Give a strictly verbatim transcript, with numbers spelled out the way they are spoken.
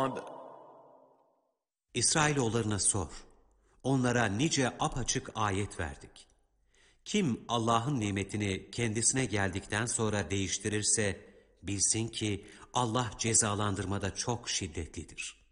صَادٍ İsrailoğullarına sor. Onlara nice apaçık ayet verdik. Kim Allah'ın nimetini kendisine geldikten sonra değiştirirse, bilsin ki Allah cezalandırmada çok şiddetlidir.